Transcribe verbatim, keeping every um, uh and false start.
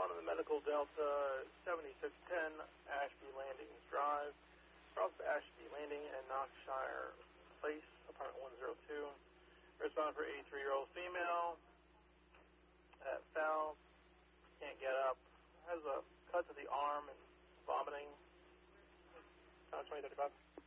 respond to the Medical Delta seventy-six ten Ashby Landings Drive, across Ashby Landing and Knoxshire Place, apartment one oh two. Respond for eighty-three-year-old female at South, can't get up, has a cut to the arm and vomiting. twenty thirty-five.